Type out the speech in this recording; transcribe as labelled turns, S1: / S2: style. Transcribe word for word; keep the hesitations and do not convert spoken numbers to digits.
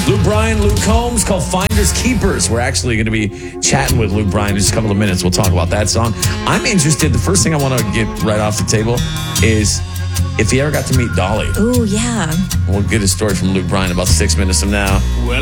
S1: Luke Bryan, Luke Combs, called Finders Keepers. We're actually going to be chatting with Luke Bryan in just a couple of minutes. We'll talk about that song. I'm interested. The first thing I want to get right off the table is if he ever got to meet Dolly.
S2: Oh, yeah.
S1: We'll get a story from Luke Bryan about six minutes from now.
S3: Well,